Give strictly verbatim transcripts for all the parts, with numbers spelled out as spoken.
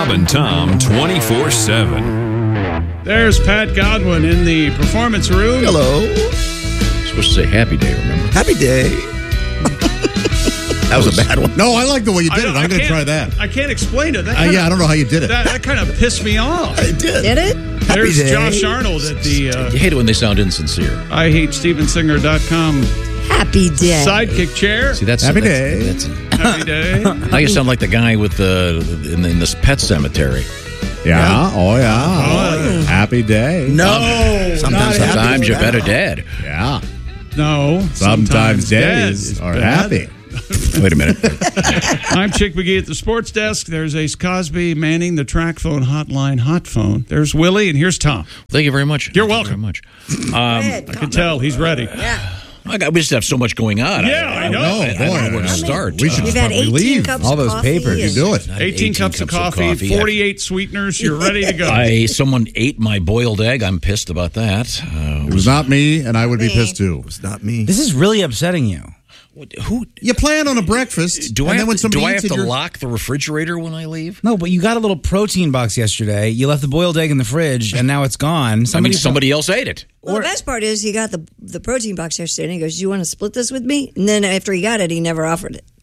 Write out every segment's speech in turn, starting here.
Bob and Tom twenty-four seven. There's Pat Godwin in the performance room. Hello. Supposed to say happy day, remember? Happy day. That was a bad one. No, I like the way you did I it. I'm going to try that. I can't explain it. That Uh, kinda, yeah, I don't know how you did it. That, that kind of pissed me off. I did. Did it? There's day. Josh Arnold at the uh, You hate it when they sound insincere. I hate Steven Singer dot com Happy day. sidekick chair. See, that's Happy that's, day. That's, Happy day. now you sound like the guy with the in, in this pet cemetery. Yeah. Oh, yeah. Happy day. No. Sometimes, Sometimes you're better dead. Yeah. No. Sometimes, dead days is are bad. happy. Wait a minute. I'm Chick McGee at the sports desk. There's Ace Cosby manning the track phone hotline hot phone. There's Willie, and here's Tom. Thank you very much. You're Thank welcome. You very much. Red, I can tell he's ready. Yeah. I got, we just have so much going on. Yeah, I know. Oh, I, I don't know boy. where to start. We should We've just had probably eighteen leave. cups All of those coffee. papers. and- Do it. eighteen, cups, of coffee, forty-eight sweeteners. You're ready to go. I someone ate my boiled egg. I'm pissed about that. Uh, It was not me, and I would be Me. pissed too. It's not me. This is really upsetting you. who You plan on a breakfast, do and I then have when to, somebody do I eats have it, to you're- lock the refrigerator when I leave? No, but you got a little protein box yesterday. You left the boiled egg in the fridge, and now it's gone. I mean, somebody else ate it. Well, the best part is he got the the protein box yesterday, and he goes, "Do you want to split this with me?" And then after he got it, he never offered it.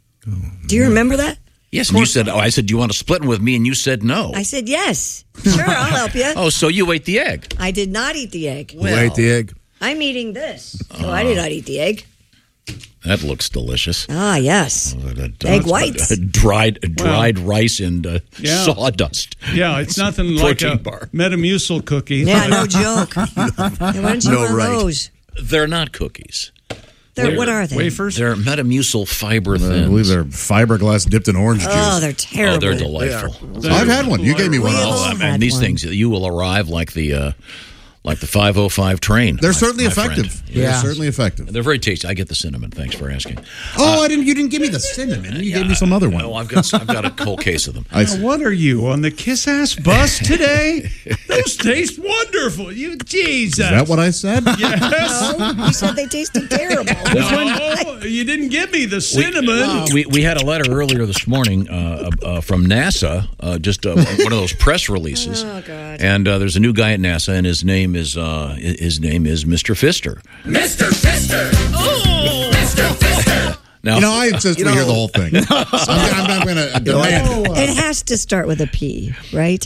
Do you remember that? Yes, and you said, "Oh, I said, do you want to split with me?" And you said no. I said, yes. Sure, I'll help you. Oh, so you ate the egg? I did not eat the egg. Who ate the egg? I'm eating this. So I did not eat the egg. That looks delicious. Ah, yes. That, Egg whites. dried dried rice and uh, Yeah. sawdust. Yeah, it's nothing like Protein a bar. Metamucil cookie. Yeah, no joke. Hey, why don't you No want right. those? They're not cookies. They're, what are they? Wafers? They're Metamucil fiber I thins. believe they're fiberglass dipped in orange juice. Oh, they're terrible. Oh, they're delightful. I've had one. You gave me one. We of all those. Oh, had and these one. things, you will arrive like the uh, like the five oh five train. They're my- certainly my effective. friend. They're Yeah. certainly effective. They're very tasty. I get the cinnamon. Thanks for asking. Oh, I didn't. You didn't give me the cinnamon. You gave me some other one. Oh, I've got I've got a whole case of them. I, Now, what are you on the Kiss Ass bus today? Those taste wonderful. You Jesus. is that what I said? Yes. No, you said they tasted terrible. No, you didn't give me the cinnamon. We, we had a letter earlier this morning uh, uh, from NASA, uh, just uh, one of those press releases. Oh, God. And uh, there's a new guy at NASA, and his name is uh, his name is Mister Pfister. Mister Pfister! Oh! Mister Pfister! Now, You know, I insist we hear the whole thing. I'm, I'm not going to demand it. It has to start with a P, right?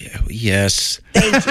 yes,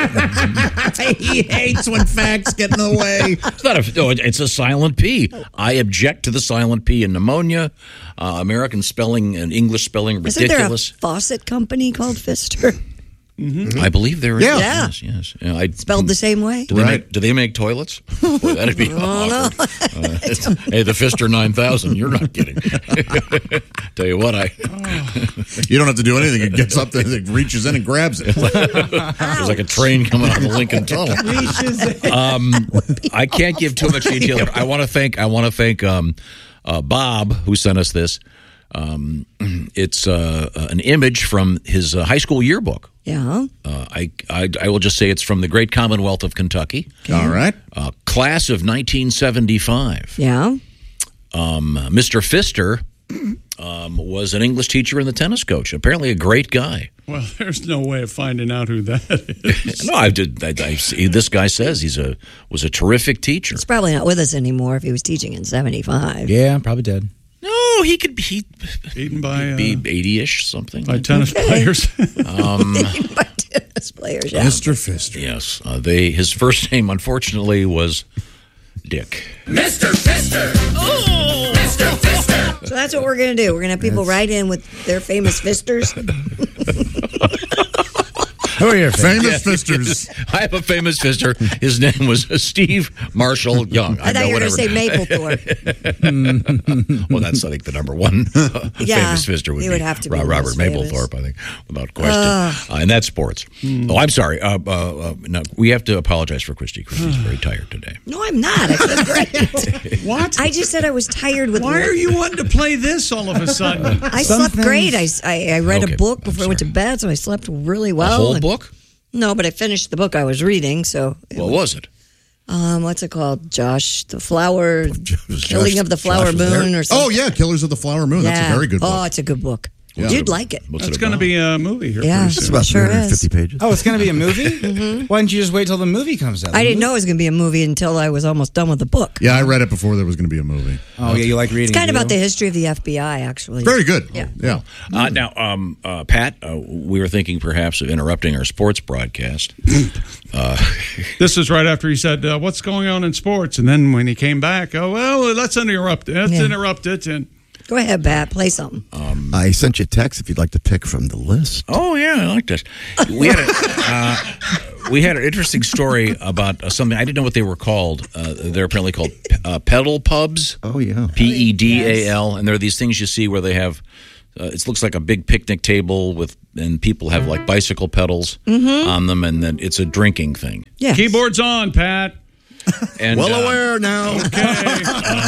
He hates when facts get in the way. it's not a. No, it's a silent P. I object to the silent P in pneumonia. Uh, American spelling and English spelling Isn't there a ridiculous. faucet company called Pfister? I believe there is. Yeah. Yeah. Yes, yes. Yeah, I, Spelled the same way? Do they, Right. make, do they make toilets? Boy, that'd be awkward. Uh, it's- hey, the Pfister nine thousand. You're not kidding. Tell you what, I You don't have to do anything. It gets up there, it reaches in and grabs it. there's like a train coming out of the Lincoln Tunnel. Um, I can't give too much detail. I want to thank. I want to thank um, uh, Bob who sent us this. Um, it's uh, an image from his uh, high school yearbook. Yeah. Uh, I, I I will just say it's from the great Commonwealth of Kentucky, All right. uh, class of nineteen seventy-five. Yeah. Um, Mister Pfister um, was an English teacher and the tennis coach. Apparently, a great guy. Well, there's no way of finding out who that is. No, I did. I, I see. This guy says he's a was a terrific teacher. He's probably not with us anymore if he was teaching in seventy-five. Yeah, probably dead. No, he could be Eaten by, uh, be eighty-ish something. by tennis players. Um, By tennis players, yeah. Mister Pfister. yes, uh, they. His first name, unfortunately, was Dick. Mister Pfister! Oh! Mister Pfister! So that's what we're going to do. We're going to have people write in with their famous fisters. Who are your Famous Fisters. I have a famous Pfister. His name was Steve Marshall Young. I thought know you were going to whatever. say Maplethorpe. Well, that's I think the number one Yeah, famous Pfister would he be, would have to be Ro- the Robert most famous. Mapplethorpe, I think, without question. Uh, and that's sports. Oh, I'm sorry. Uh, uh, uh, no, we have to apologize for Christy. Christy's very tired today. No, I'm not. I feel great. What? I just said I was tired with Why work. are you wanting to play this all of a sudden? I Some slept things- great. I, I, I read Okay, a book I'm before I went to sorry. bed, so I slept really A well. whole and- book? No, but I finished the book I was reading. So, What was it? um, what's it called? Josh, the flower, was killing Josh- of the flower Josh was there? moon, or something. Oh, yeah. Killers of the Flower Moon. That's a very good Oh, book. it's a good book. What's You'd it- like it. what's It's it going to about? be a movie here Yeah. pretty It's soon. about Sure three hundred fifty is. pages. Oh, it's going to be a movie? Why didn't you just wait till the movie comes out? I didn't know it was going to be a movie until I was almost done with the book. Yeah, I read it before there was going to be a movie. Oh, yeah, you like reading. It's kind of do about you? the history of the F B I, actually. Very good. Yeah. Yeah. Uh, now, um, uh, Pat, uh, we were thinking perhaps of interrupting our sports broadcast. uh, This is right after he said, uh, what's going on in sports? And then when he came back, oh, well, let's interrupt it. Let's Yeah. interrupt it. And Go ahead, Pat. Play something. I sent you a text if you'd like to pick from the list. oh yeah, I like this. We had a uh, we had an interesting story about uh, something I didn't know what they were called. Uh, they're apparently called uh, pedal pubs. Oh, yeah. P E D A L, and there are these things you see where they have. Uh, it looks like a big picnic table with, and people have like bicycle pedals on them, and then it's a drinking thing. Yeah. keyboard's on, Pat. And Well uh, aware now. Okay.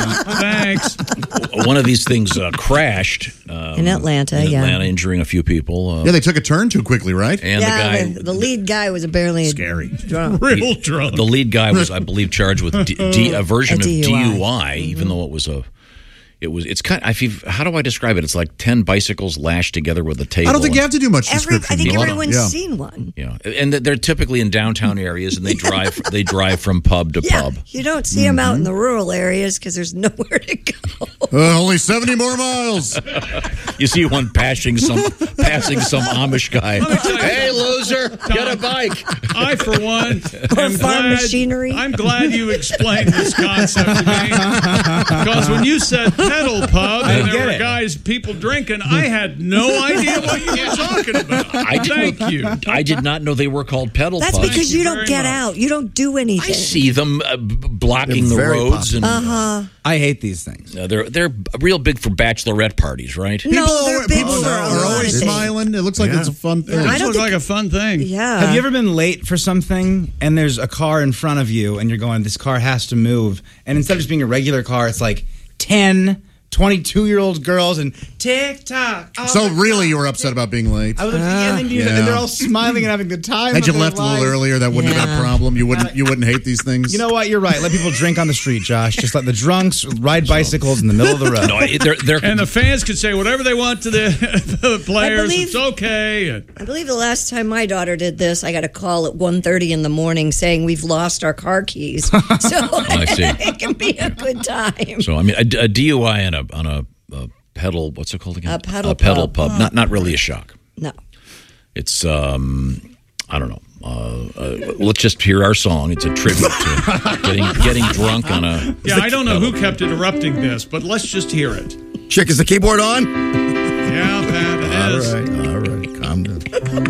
Thanks. one of these things uh, crashed um, In Atlanta, in yeah. Atlanta, injuring a few people. Uh, Yeah, they took a turn too quickly, right? and yeah, the guy, the, the lead guy was apparently Scary. drunk. Real drunk. the lead guy was, I believe, charged with D, D, a version A of D U I. D U I, even though it was a. It was. It's kind. I feel. How do I describe it? It's like ten bicycles lashed together with a table. I don't think and- you have to do much Every, description. I think You know? everyone's Yeah. seen one. Yeah, and they're typically in downtown areas, and they drive. they drive from pub to Yeah, pub. you don't see them out in the rural areas because there's nowhere to go. Uh, only seventy more miles. You see one passing some passing some Amish guy. Hey, loser, get a bike. I, for one, am farm glad, machinery. I'm glad you explained this concept to me. Because when you said pedal pub and get there were it. guys, people drinking, I had no idea what you were talking about. I did Thank not, you. I did not know they were called pedal That's pubs. because you you don't very get much. out. You don't do anything. I see them uh, b- blocking They're the very roads, and Uh-huh. I hate these things. uh, they're they're real big for bachelorette parties, right? No, People they're are, big people for a are lot of always things. smiling. It looks like Yeah. it's a fun thing. I This don't looks think- like a fun thing. Yeah. Have you ever been late for something and there's a car in front of you and you're going, this car has to move? And instead of just being a regular car, it's like ten, twenty-two-year-old girls and tick-tock. oh So my really, God. you were upset about being late? I was like, and, then you- Yeah. and they're all smiling and having the time. Had of you their left a little lives. earlier, that wouldn't have been Yeah. a problem. You wouldn't. You wouldn't hate these things. You know what? You're right. Let people drink on the street, Josh. Just let the drunks ride bicycles in the middle of the road. No, they're they're And the fans can say whatever they want to the, the players. believe- It's okay. And I believe the last time my daughter did this, I got a call at one thirty in the morning saying we've lost our car keys. So I see. it can be a good time. So I mean, a, a D U I on a on a, a pedal. What's it called again? A pedal a pedal pub. pub. Not not really a shock. No. It's um, I don't know. Uh, uh, let's just hear our song. It's a tribute to getting getting drunk on a. yeah, I don't know who kept interrupting this, but let's just hear it. Chick, is the keyboard on? Yeah, Pat, it All is. right, all right. Calm down.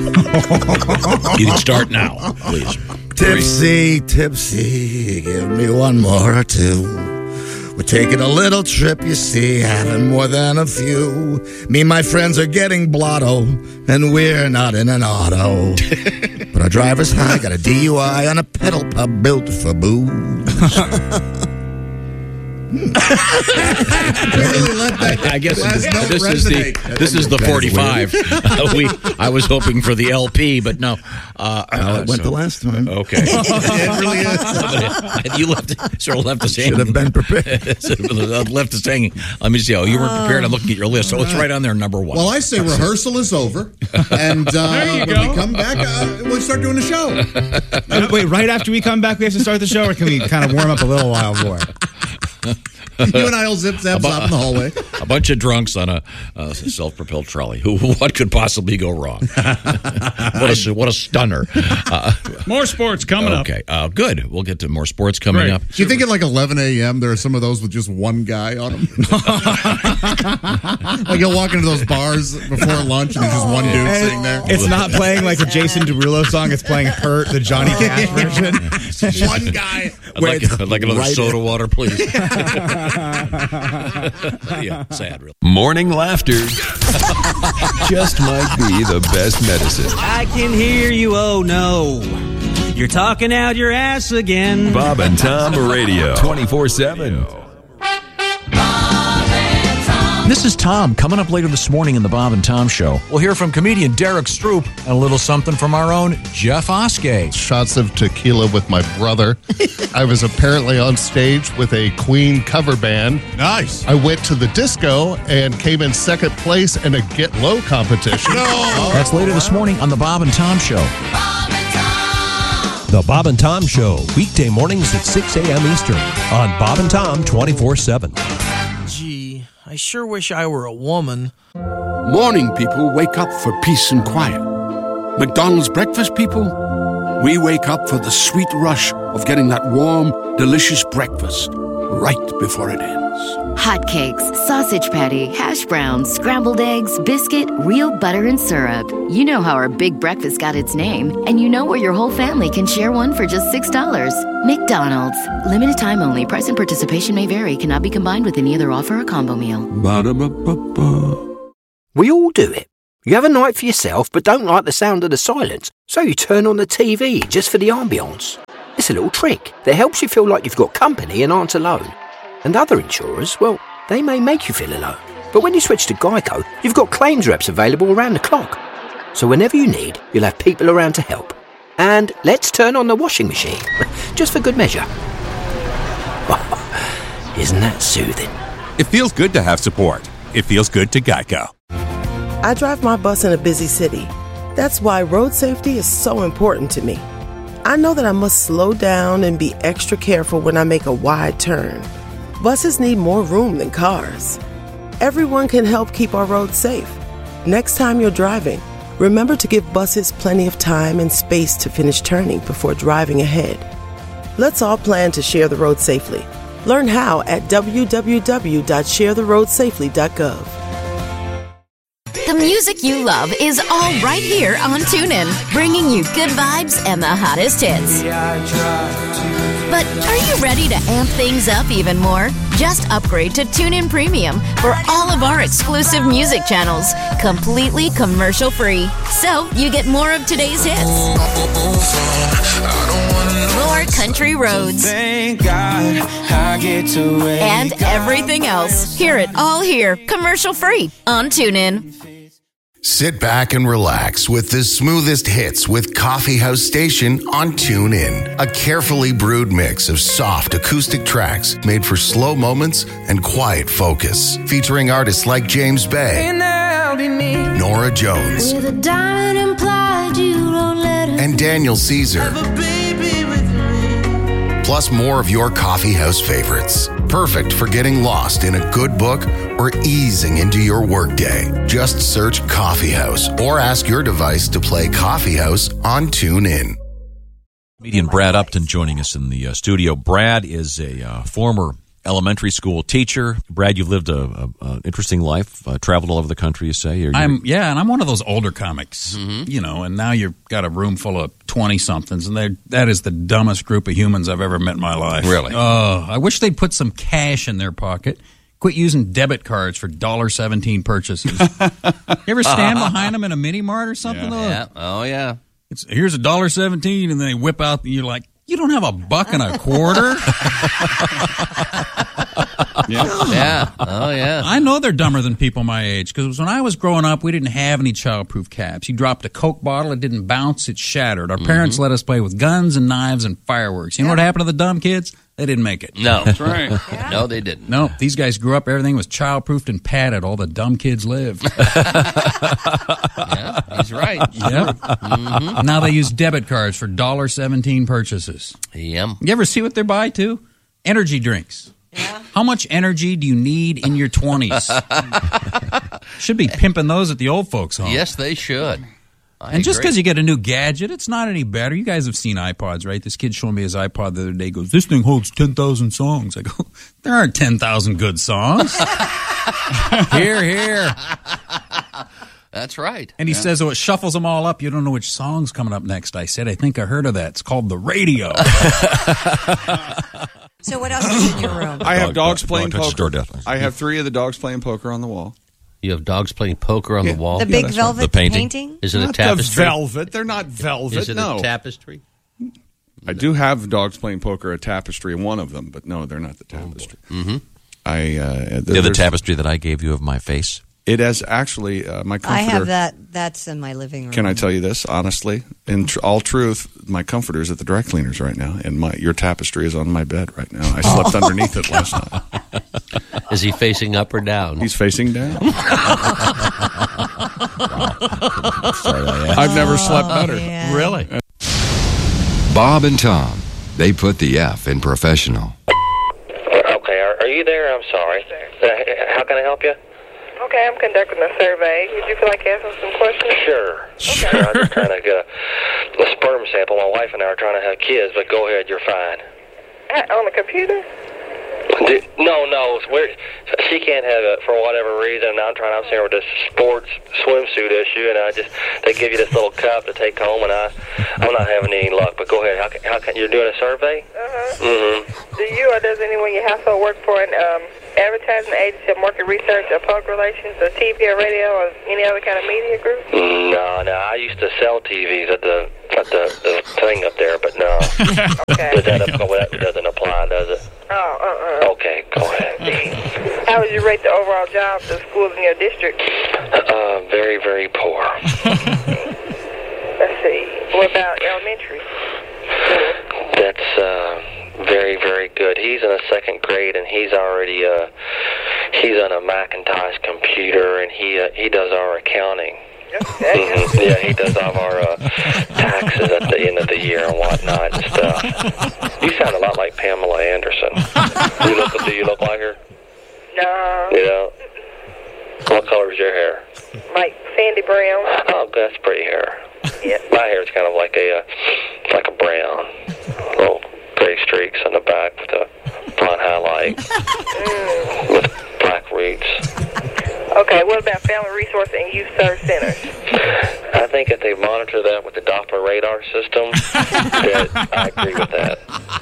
You can start now, please. Tipsy, tipsy, give me one more or two. We're taking a little trip, you see, having more than a few. Me and my friends are getting blotto, and we're not in an auto. But our driver's high, got a D U I on a pedal pub built for booze. really let that I guess last this, note this is the resonate. this is the That is forty-five. Uh, we I was hoping for the L P, but no. Uh, How it went so- the last time. Okay. It really is. You left sort of left us hanging. Should have been prepared. Sort of left us hanging. Let me see. Oh, you weren't prepared. I'm looking at your list, so it's right on there, number one. Well, I say rehearsal is over, and uh, There you when go. we come back, uh, we'll start doing the show. Uh, Wait, right after we come back, we have to start the show, or can we kind of warm up a little while more? You and I will zip zap zop in the hallway. a bunch of drunks on a uh, self-propelled trolley. Who? What could possibly go wrong? what a what a stunner! Uh, More sports coming up. okay, uh, good. We'll get to more sports coming Great. up. Do you think at like eleven a.m. there are some of those with just one guy on them? Like you'll walk into those bars before lunch and there's just one dude sitting there. It's not playing like a Jason Derulo song. It's playing "Hurt," the Johnny Cash version. One guy. I'd like, I'd like another right soda water, please. Yeah, sad, really. Morning laughter just might be the best medicine. I can hear you, oh no. You're talking out your ass again. Bob and Tom Radio twenty-four seven. Bob and Tom. This is Tom. Coming up later this morning in the Bob and Tom Show, we'll hear from comedian Derek Stroop and a little something from our own Jeff Oskey. Shots of tequila with my brother. I was apparently on stage with a Queen cover band. Nice. I went to the disco and came in second place in a Get Low competition. No. That's later this morning on the Bob and Tom Show. The Bob and Tom Show, weekday mornings at six a.m. Eastern on Bob and Tom twenty-four seven. Gee, I sure wish I were a woman. Morning people wake up for peace and quiet. McDonald's breakfast people, we wake up for the sweet rush of getting that warm, delicious breakfast right before it ends. Hotcakes, sausage patty, hash browns, scrambled eggs, biscuit, real butter and syrup. You know how our big breakfast got its name, and you know where your whole family can share one for just six dollars. McDonald's. Limited time only. Price and participation may vary. Cannot be combined with any other offer or combo meal. Ba-da-ba-ba-ba. We all do it. You have a night for yourself but don't like the sound of the silence, so you turn on the T V just for the ambience. It's a little trick that helps you feel like you've got company and aren't alone. And other insurers, well, they may make you feel alone. But when you switch to Geico, you've got claims reps available around the clock. So whenever you need, you'll have people around to help. And let's turn on the washing machine, just for good measure. Isn't that soothing? It feels good to have support. It feels good to Geico. I drive my bus in a busy city. That's why road safety is so important to me. I know that I must slow down and be extra careful when I make a wide turn. Buses need more room than cars. Everyone can help keep our roads safe. Next time you're driving, remember to give buses plenty of time and space to finish turning before driving ahead. Let's all plan to share the road safely. Learn how at w w w dot share the road safely dot gov. The music you love is all right here on TuneIn, bringing you good vibes and the hottest hits. But are you ready to amp things up even more? Just upgrade to TuneIn Premium for all of our exclusive music channels, completely commercial-free. So you get more of today's hits, more country roads, Thank God I get to wake and everything else. Hear it all here, commercial-free on TuneIn. Sit back and relax with the smoothest hits with Coffee House Station on TuneIn. A carefully brewed mix of soft acoustic tracks made for slow moments and quiet focus. Featuring artists like James Bay, Nora Jones, With a diamond implied you don't let her and Daniel Caesar. Plus more of your coffee house favorites. Perfect for getting lost in a good book or easing into your workday. Just search Coffee House or ask your device to play Coffee House on TuneIn. Comedian Brad Upton joining us in the uh, studio. Brad is a uh, former elementary school teacher. Brad, you've lived a, a, a interesting life, uh, traveled all over the country, you say? Or I'm yeah, and I'm one of those older comics, mm-hmm. you know. And now you've got a room full of twenty somethings, and they that is the dumbest group of humans I've ever met in my life. Really? Oh, I wish they'd put some cash in their pocket. Quit using debit cards for one dollar seventeen purchases. You ever stand behind them in a mini mart or something? Yeah. Though? yeah. Oh yeah. It's here's a dollar seventeen, and then they whip out, and you're like, you don't have a buck and a quarter. Yeah. yeah. Oh, yeah. I know they're dumber than people my age, because when I was growing up, we didn't have any childproof caps. You dropped a Coke bottle, it didn't bounce, it shattered. Our mm-hmm. parents let us play with guns and knives and fireworks. You yeah. know what happened to the dumb kids? They didn't make it. No. That's right. Yeah. No, they didn't. No, these guys grew up, everything was childproofed and padded. All the dumb kids lived. Yeah, he's right. Yep. Mm-hmm. Now they use debit cards for one dollar seventeen purchases. Yep. You ever see what they buy, too? Energy drinks. Yeah. How much energy do you need in your twenties? Should be pimping those at the old folks' home. Yes, they should. I and just agree. because you get a new gadget, it's not any better. You guys have seen iPods, right? This kid showed me his iPod the other day. He goes, this thing holds ten thousand songs. I go, there aren't ten thousand good songs. Here, here. That's right. And he yeah. says, oh, it shuffles them all up. You don't know which song's coming up next. I said, I think I heard of that. It's called the radio. So what else is in your room? I have Dog- dogs dog- playing dog touches poker. door death. I have three of the dogs playing poker on the wall. You have dogs playing poker on Yeah. the wall? The big velvet The painting. painting? Is it Not a tapestry? the velvet. They're not velvet. Is it no. a tapestry? I do have dogs playing poker, a tapestry, one of them, but no, they're not the tapestry. Mm-hmm. I uh, the other tapestry that I gave you of my face. It has actually uh, my comforter. I have that. That's in my living room. Can I tell you this honestly? In tr- all truth, my comforter is at the dry cleaners right now, and my your tapestry is on my bed right now. I slept underneath it last night. Is he facing up or down? He's facing down. I've never slept better. Yeah. Really? Bob and Tom, they put the F in professional. Okay, are, are you there? I'm sorry. Uh, how can I help you? Okay, I'm conducting a survey. Would you feel like asking some questions? Sure. Sure. I'm just trying to get a, a sperm sample. My wife and I are trying to have kids, but go ahead, you're fine. Uh, on the computer? Do, no, no. We're, she can't have it for whatever reason. I'm trying. I'm sitting with this sports swimsuit issue, and I just they give you this little cup to take home, and I I'm not having any luck. But go ahead. How can, how can you're doing a survey? Uh huh. Mm-hmm. Do you or does anyone in your household work for an um, advertising agency, market research, or public relations, or T V or radio, or any other kind of media group? No, no. I used to sell T Vs at the at the, the thing up there, but no. Okay. Does that, that doesn't apply, does it? Oh, uh-uh. Okay, go ahead. How would you rate the overall job of the schools in your district? Uh, very, very poor. Let's see. What about elementary? That's uh, very, very good. He's in a second grade, and he's already uh, he's on a Macintosh computer, and he uh, he does our accounting. Mm-hmm. Yeah, he does all of our uh, taxes at the end of the year and whatnot and stuff. You sound a lot like Pamela Anderson. You look, do you look like her? No. You know? What color is your hair? Like sandy brown. Oh, that's pretty hair. Yeah. My hair is kind of like a uh, like a brown, little gray streaks on the back with a blonde highlight Mm. with black roots. Okay, what about family resource and youth service centers? I think if they monitor that with the Doppler radar system, that I agree with that.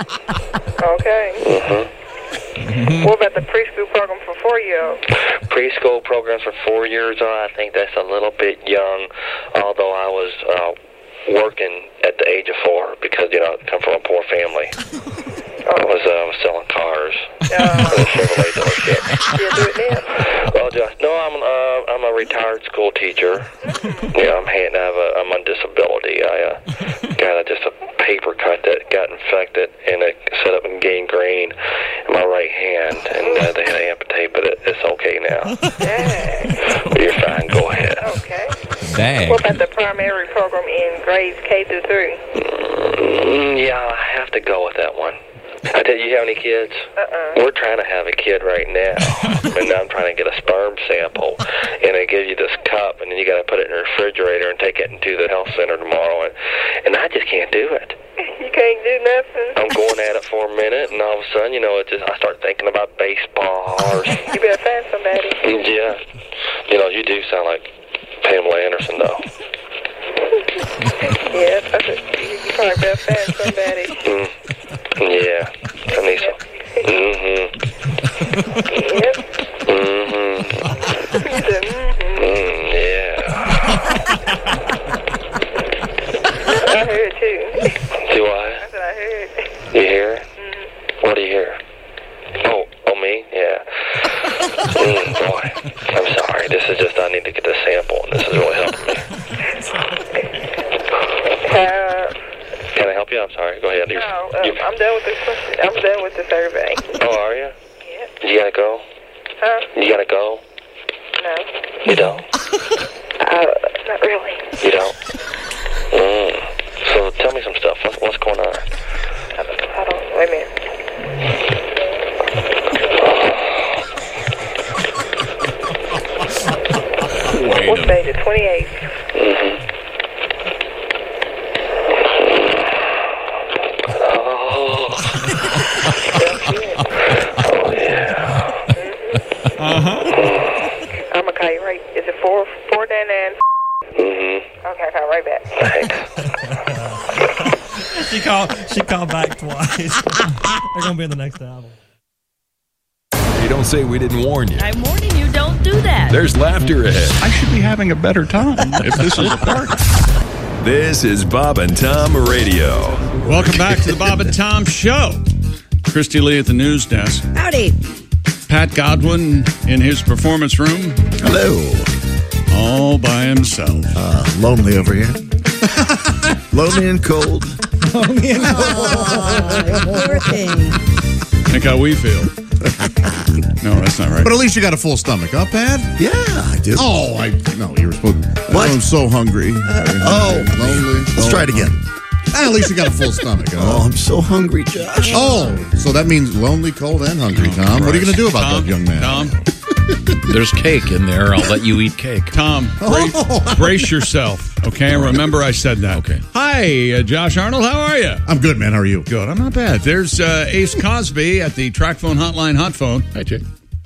Okay. Mm-hmm. What about the preschool program for four-year-olds? Preschool programs for four years old, I think that's a little bit young, although I was uh, working at the age of four because, you know, I come from a poor family. I was, uh, was selling cars uh, at a Chevrolet dealership. You do it now? Well, just, no, I'm uh, I'm a retired school teacher. Yeah, I'm hand, I have a, I'm on disability. I uh, got a, just a paper cut that got infected and it set up in gangrene in my right hand, and uh, they had to amputate, but it, it's okay now. Dang. You're fine. Go ahead. Okay. Dang. What about the primary program in grades K through three? Mm, yeah, I have to go with that one. I tell you, you have any kids? Uh-uh. We're trying to have a kid right now, and I'm trying to get a sperm sample, and they give you this cup, and then you got to put it in the refrigerator and take it into the health center tomorrow, and, and I just can't do it. You can't do nothing? I'm going at it for a minute, and all of a sudden, you know, it just I start thinking about baseball. Or, You better find somebody. yeah. You know, you do sound like Pamela Anderson, though. Yeah, I said, you probably better find somebody. Mm. Yeah, I need some. Mm-hmm. Yep. Mm-hmm. You said, mm-hmm. Mm, yeah. I heard too. Do I? I said I heard. You hear? Mm-hmm. What do you hear? Oh, oh, me? Yeah. Mm, boy, I'm sorry. This is just, I need to get the sample, and this is really helping me. Uh, Can I help you? I'm sorry. Go ahead. You're, no, um, you, I'm done with this question. I'm done with the survey. oh, are you? Yeah. You gotta go? Huh? You gotta go? No. You don't? Uh, not really. You don't? Mm. So tell me some stuff. What's, what's going on? I don't, I don't, wait a minute. Wait What's day? The twenty-eighth. Mm-hmm. Oh. Oh, yeah. Mm-hmm. Uh-huh. I'm going to call you right. Is it four four nine nine? Mm-hmm. Okay, I'll call right back. Thanks. she called. She called back twice. They're gonna be in the next album. Hey, don't say we didn't warn you. I'm warning you, don't do that. There's laughter ahead. I should be having a better time if this is a party. This is Bob and Tom Radio. Welcome back to the Bob and Tom Show. Christy Lee at the news desk. Howdy. Pat Godwin in his performance room. Hello. All by himself. Uh, lonely over here. Lonely and cold. Lonely and cold. Poor thing. Think how we feel. No, that's not right. But at least you got a full stomach, huh, Pat? Yeah, I do. Oh, I no, you were supposed to. What? I'm so hungry. Oh, lonely. Let's so try it again. Ah, at least you got a full stomach. Huh? Oh, I'm so hungry, Josh. Oh, so that means lonely, cold, and hungry, Oh, Tom. What are you going to do about Tom, that young man? Tom, There's cake in there. I'll let you eat cake. Tom, brace, Oh. brace yourself. Okay, remember I said that. Okay. Hi, uh, Josh Arnold. How are you? I'm good, man. How are you? Good. I'm not bad. There's uh, Ace Cosby at the Track Phone Hotline Hot Phone. Hi, Chick.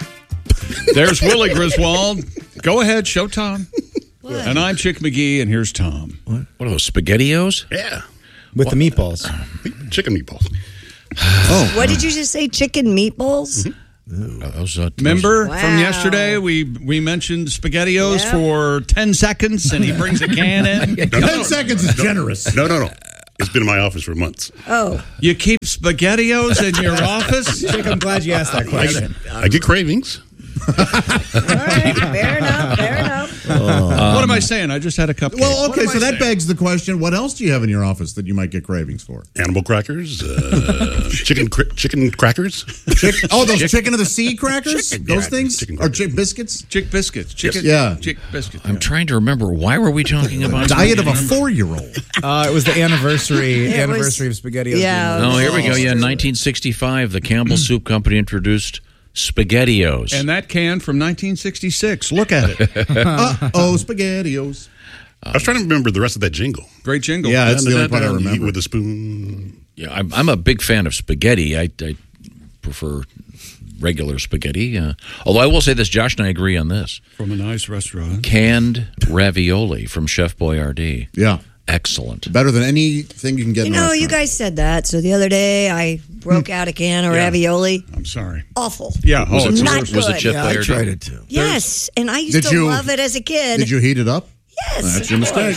There's Willie Griswold. Go ahead, show Tom. What? And I'm Chick McGee, and here's Tom. What are those, SpaghettiOs? Yeah. With the meatballs. Chicken meatballs. Oh. What did you just say? Chicken meatballs? Uh, those, uh, Remember Wow. from yesterday, we we mentioned SpaghettiOs Yeah. for ten seconds, and he brings a can in. No, no, Ten no. seconds is generous. No, no, no. It's been in my office for months. Oh. You keep SpaghettiOs in your office? Chick, I'm glad you asked that question. I get cravings. All right. Fair enough. Fair enough. What am I saying? I just had a cupcake. Well, What okay, am so I that saying? begs the question: what else do you have in your office that you might get cravings for? Animal crackers. Uh, chicken cr- chicken crackers. Chick- oh, those chicken of the sea crackers? Chicken those crackers, things? chicken Or crackers. chick biscuits? Chick biscuits. Chicken, Yeah. Chick biscuits. I'm trying to remember. Why were we talking about Diet of a four-year-old. Uh, it was the anniversary It anniversary was- of SpaghettiOs. yeah. No, here we go. Yeah, nineteen sixty-five, the Campbell Soup Company introduced SpaghettiOs. And that can from nineteen sixty-six. Look at it. Uh-oh, SpaghettiOs. I was trying to remember the rest of that jingle. Great jingle. Yeah, that's the only part I You eat remember. with a spoon. Yeah, I'm, I'm a big fan of spaghetti. I, I prefer regular spaghetti. Uh, although I will say this, Josh and I agree on this. From a nice restaurant. Canned ravioli from Chef Boyardee. Yeah. Excellent. Better than anything you can get You in a know, you restaurant. guys said that. So the other day, I broke out a can of Yeah. ravioli. I'm sorry. Awful. Yeah. Was Oh, it, it's not was it good. Chef Yeah, I Boyardee? tried it too. Yes, and I used Did to you- love it as a kid. Did you heat it up? Yes. That's your mistake.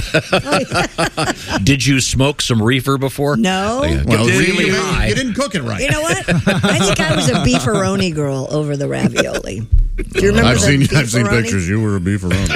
Did you smoke some reefer before? No. Oh, yeah. Well, Get you, really you- high. you didn't cook it right. You know what? I think I was a beefaroni girl over the ravioli. Do you remember I've the seen I've seen beefaroni? pictures. You were a beefaroni.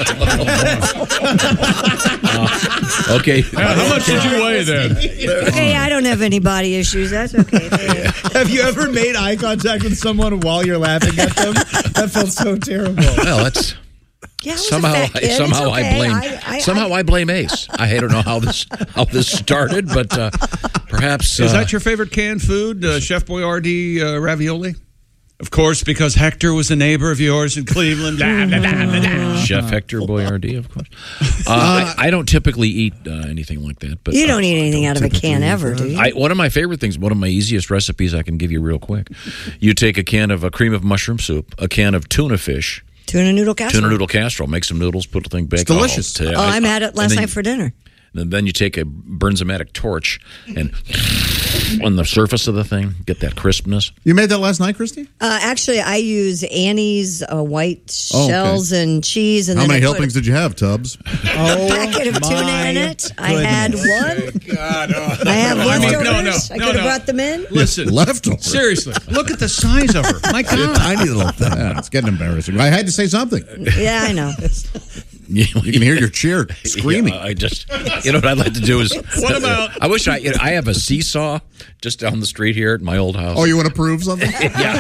Uh, okay. How much did you weigh then? Okay, I don't have any body issues. That's okay. Have you ever made eye contact with someone while you're laughing at them? That felt so terrible. Well, that's Yeah, I was somehow a fat I, kid. somehow It's okay. I blame I, I, somehow I, blame Ace. I don't know how this how this started, but uh, perhaps uh, Is that your favorite canned food, uh, Chef Boyardee uh, ravioli? Of course, because Hector was a neighbor of yours in Cleveland. Blah, blah, blah, blah, blah. Chef Hector Boyardee, of course. Uh, I, I don't typically eat uh, anything like that, but You uh, don't eat anything out of a can ever, do you? I, one of my favorite things, one of my easiest recipes I can give you real quick. You take a can of a cream of mushroom soup, a can of tuna fish, Tuna noodle casserole. tuna noodle casserole, make some noodles, put the thing back. It's delicious. Oh, Oh, I had it last and then- night for dinner. And then you take a Bernzomatic torch and on the surface of the thing, get that crispness. You made that last night, Christy? Uh, actually, I use Annie's uh, white Oh, okay. shells and cheese. And How then many I helpings put did you have, Tubbs? a packet of tuna in it. I had one. I have I mean, leftovers. no, no, I no, could have no. brought them in. Listen, Leftovers. seriously, look at the size of her. My God. Tiny little thing. Yeah, it's getting embarrassing. I had to say something. Yeah, I know. You can hear your chair screaming. Yeah, I just, you know what I'd like to do is. What about- I wish I, you know, I have a seesaw just down the street here at my old house. Oh, you want to prove something? Yeah.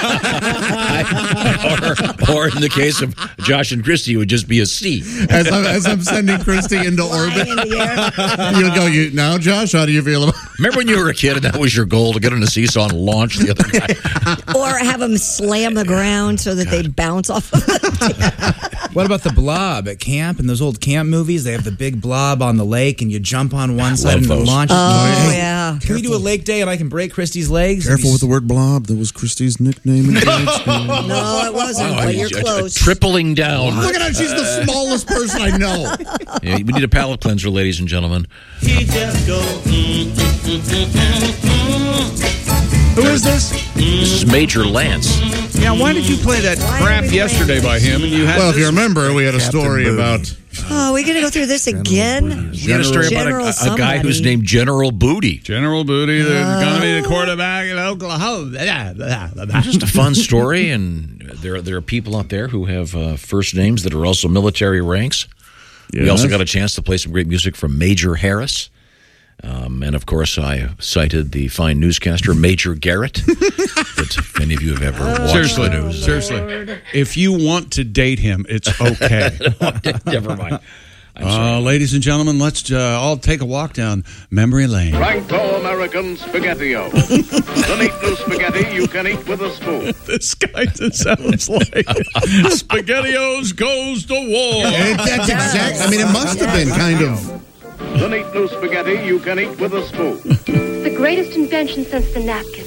I- or, or in the case of Josh and Christy, it would just be a C. As I'm, as I'm sending Christy into orbit, in the air. you go. You now, Josh. How do you feel about? Remember when you were a kid and that was your goal to get on a seesaw and launch the other guy? Or have them slam the ground so that they bounce off of it. What about the blob at camp? In those old camp movies, they have the big blob on the lake, and you jump on one side and those. launch. Oh, Hey, yeah. Can we do a lake day and I can break Christy's legs? Careful with the word blob. That was Christy's nickname. In No, it wasn't, Wow, but you're a- a- a close. tripling down. Look at her. She's the smallest person I know. Yeah, we need a palate cleanser, ladies and gentlemen. He just goes, mm, mm, mm, mm, mm, mm. Who is this? This is Major Lance. Yeah, why did you play that crap yesterday by him? And you had Well, if this- you remember, we had a Captain story Boone. about Oh, we going to go through this again? We got a story about General a, a, a guy who's somebody. named General Booty. General Booty, the Oh. going to be the quarterback in Oklahoma. Just a fun story, and there there are people out there who have uh, first names that are also military ranks. We also Yes. got a chance to play some great music from Major Harris. Um, and, of course, I cited the fine newscaster, Major Garrett, that if any of you have ever watched Seriously, the news. seriously. If you want to date him, it's okay. Never mind. Uh, ladies and gentlemen, let's uh, all take a walk down memory lane. Franco-American Spaghetti-O. The neat new spaghetti you can eat with a spoon. This guy just sounds like SpaghettiOs goes to war. It- that's exact. I mean, it must have been kind of. The neat new spaghetti you can eat with a spoon. The greatest invention since the napkin.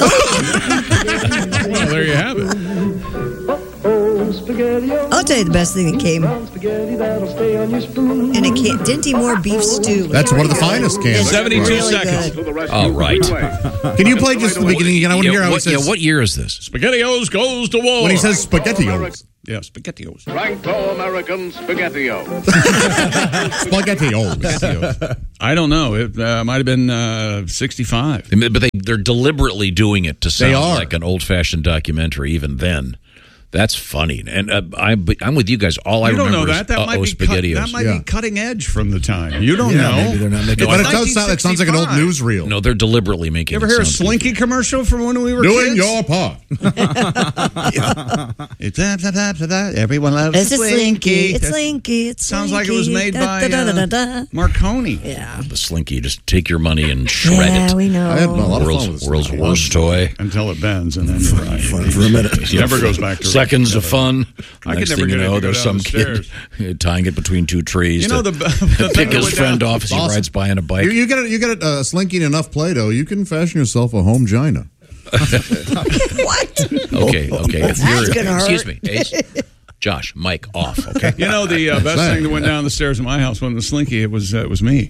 Well, there you have it. I'll tell you the best thing that came. And it can't. Dinty Moore beef stew. That's one of the finest cans. seventy-two really seconds. good. All right. Can you play just the beginning again? I want to Yeah, hear how he what, says. yeah, what year is this? SpaghettiOs goes to war. When he says SpaghettiOs. Yeah, SpaghettiOs. Franco-American Spaghetti-O. SpaghettiOs. I don't know. It uh, might have been uh, sixty-five. But they, they're deliberately doing it to sound They are. like an old-fashioned documentary even then. That's funny. And uh, I, but I'm with you guys. All I You don't remember know that. is That might, uh-oh, be, cut, SpaghettiOs. that might Yeah. be cutting edge from the time. You don't Yeah, know. maybe they're not making- But it does sound. It sounds like an old newsreel. No, they're deliberately making You ever it hear a sound Slinky commercial from when we were Doing kids? your part. It's that, that, that, that, that. Everyone loves It's a Slinky. Slinky. It's That Slinky. It's Sounds like it was Slinky. made Da, by da, da, da, uh, da. Marconi. Yeah. The Slinky. Just take your money and shred Yeah, it. we know. I had a lot of world's fun with the world's Slinky. worst toy. Until it bends, and then you're right. Fun for a minute. It never goes back to Seconds of fun. I could Next never thing you get it know, to go there's down some the kid tying it between two trees. You know, to the- the thing pick that his went friend down- off as he Awesome. rides by on a bike. You, you get a, you get a uh, Slinky and enough Play-Doh, you can fashion yourself a home gina. What? Okay, okay. If That's you're- gonna hurt. Excuse me, Ace. Josh, mic off. Okay. You know, the uh, best thing that went down the stairs in my house wasn't the Slinky. It was uh, it was me.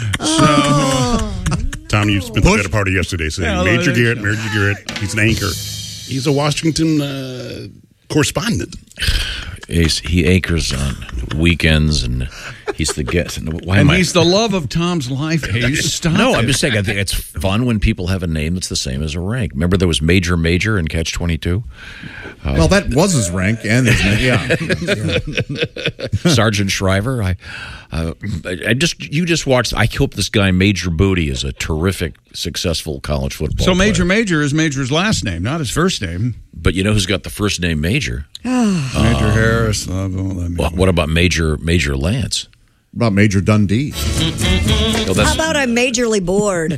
Tom, you spent the better part of yesterday saying Yeah, Major well, Garrett, Major Garrett, he's an anchor. He's a Washington uh, correspondent. Ace, he anchors on weekends, and he's the guest. And why And am I? he's the love of Tom's life. Hey, stop no, it. I'm just saying. I think it's fun when people have a name that's the same as a rank. Remember, there was Major Major in Catch twenty-two. Uh, Well, that was his rank, and his name. Yeah. Sergeant Shriver. I, uh, I just you just watched. I hope this guy Major Booty is a terrific, successful college football. So Major player. Major is Major's last name, not his first name. But you know who's got the first name Major? Major Harris. Uh, won't let me- Well, what about Major Major Lance? About Major Dundee. Oh, How about I'm majorly bored?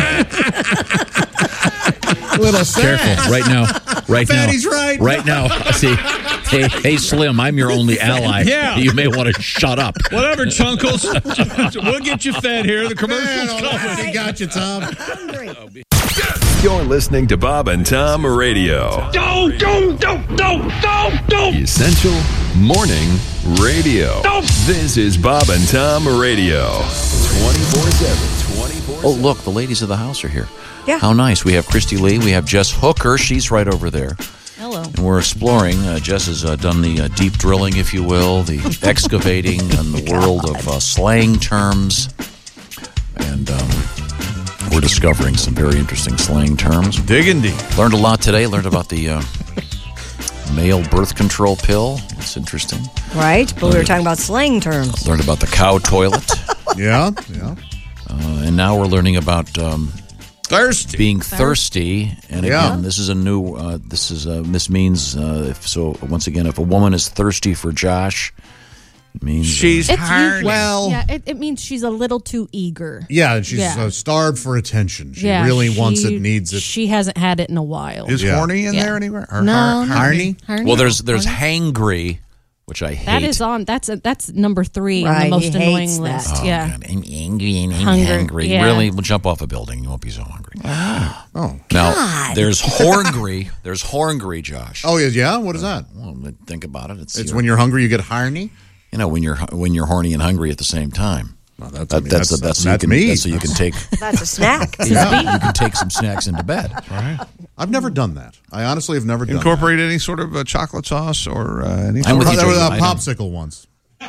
Little sad. Careful, right now, right Fatty's now, right. right now. See, hey, hey, Slim, I'm your only ally. Yeah. You may want to shut up. Whatever, Chunkles. We'll get you fed here. The commercial's coming. He got you, Tom. You're listening to Bob and Tom Radio. Don't, don't, don't, don't, don't, don't. Essential Morning Radio. This is Bob and Tom Radio. twenty-four seven, twenty-four Oh, look, the ladies of the house are here. Yeah. How nice. We have Christy Lee. We have Jess Hooker. She's right over there. Hello. And we're exploring. Uh, Jess has uh, done the uh, deep drilling, if you will, the excavating in the world of uh, slang terms. And um, we're discovering some very interesting slang terms. Digging deep. Learned a lot today. Learned about the uh, male birth control pill. That's interesting. Right? But we were talking about slang terms. Learned about the cow toilet. Yeah, yeah. Uh, and now we're learning about um, thirsty, being thirsty. And Yeah. again, this is a new. Uh, this is uh, this means uh, if so. Once again, if a woman is thirsty for Josh, it means she's uh, It's usually, Well- yeah, it, it means she's a little too eager. Yeah, and she's Yeah. Uh, starved for attention. She Yeah, really wants she- it, needs it. She hasn't had it in a while. Is Yeah. horny in Yeah. there anywhere? Or No, har- not harny? Harny? well, there's there's hangry, which I hate. That is on. That's a, that's number three on Right, the most he annoying hates that. list. Oh, yeah. God, I'm angry and I'm Hungry, hungry. yeah. Really, we'll jump off a building. You won't be so hungry. Oh, Now, God. there's horngry. There's horngry, Josh. oh yeah, yeah. What is that? Well, think about it. It's, It's your- when you're hungry, you get harny. you know when you're when you're horny and hungry at the same time. Well, that's, That, I mean, that's, that's, that's, that's, so you can, me. that's so you can take That's a snack. you, you can take some snacks into bed. I've never done that. I honestly have never done Incorporate any sort of uh, chocolate sauce or uh, any I'm sort with of you, that. There was Jason. a I don't- popsicle once.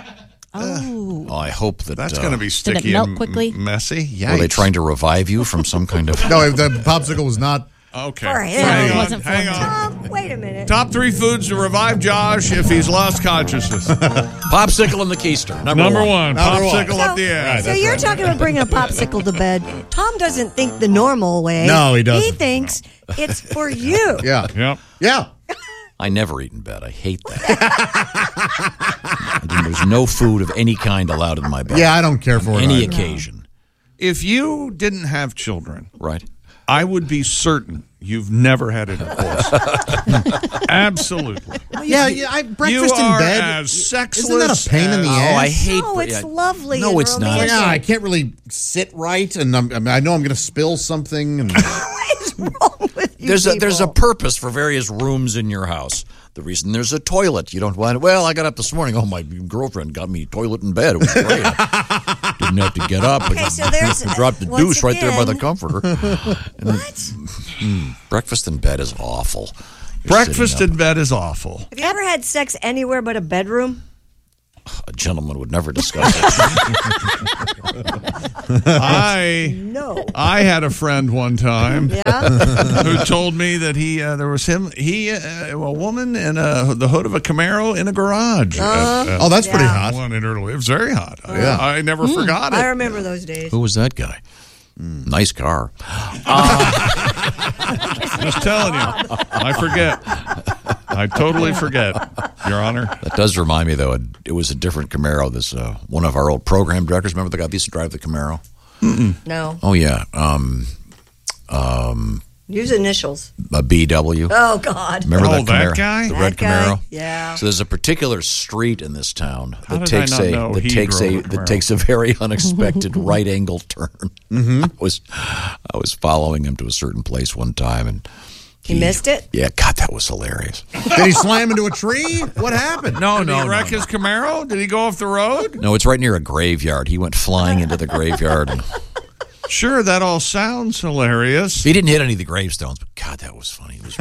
Oh. Oh, I hope that That's uh, going to be Did it sticky melt and quickly? m- messy. Were they Yikes. trying to revive you from some kind of? No, the popsicle was not. Okay. For him. Hang it on. wasn't for Hang him. on. Tom, wait a minute. Top three foods to revive Josh if he's lost consciousness. Popsicle and the keister. Number, Number one. one. Number one. Popsicle up the ass. So you're talking about bringing a popsicle to bed. Tom doesn't think the normal way. No, he doesn't. He thinks it's for you. Yeah. Yep. Yeah. I never eat in bed. I hate that. I mean, there's no food of any kind allowed in my bed. Yeah, I don't care for it. Any either. occasion. If you didn't have children, Right. I would be certain you've never had intercourse. Absolutely. Yeah, yeah. I, breakfast You in are bed. as sexless Isn't that a pain in the as- ass? Oh, I hate. No, it's yeah. lovely. No, and it's not. romantic. Yeah, I can't really sit right, and I'm, I, mean, I know I'm going to spill something. And What is wrong with you There's a there's a people? purpose for various rooms in your house. The reason there's a toilet, you don't want. Well, I got up this morning. Oh, my girlfriend got me a toilet in bed. It was great. Didn't have to get up. I Okay, just so there's- dropped the once douche right there by the again- comforter. What? Mm, breakfast in bed is awful. You're Breakfast sitting in bed is awful. Have you ever had sex anywhere but a bedroom? up. A gentleman would never discuss it. I No. I had a friend one time Yeah? who told me that he uh, there was him he uh, a woman in a, the hood of a Camaro in a garage. Uh, at- at oh, that's pretty Yeah. hot. one in Italy. It was very hot. I- Yeah. I, never Mm. forgot I it. remember those days. Who was that guy? Mm, nice car. Just telling you, I forget. I totally forget, Your Honor. That does remind me, though. It, it was a different Camaro. This uh, one of our old program directors. Remember the guy that used to drive the Camaro? No. Oh yeah, um, um, Use initials. a B W. Oh, God. Remember Oh, that Camaro? that guy? The That red guy? Camaro. Yeah. So there's a particular street in this town How that did I takes not a know that he takes drove a a that Camaro? takes a very unexpected right angle turn. Mm-hmm. I was I was following him to a certain place one time, and He missed it? yeah, God, that was hilarious. Did he slam into a tree? What happened? No, Did no, he wreck no, his Camaro? Did he go off the road? no. It's right near a graveyard. He went flying into the graveyard, and Sure, that all sounds hilarious. he didn't hit any of the gravestones. But God, that was funny. It was,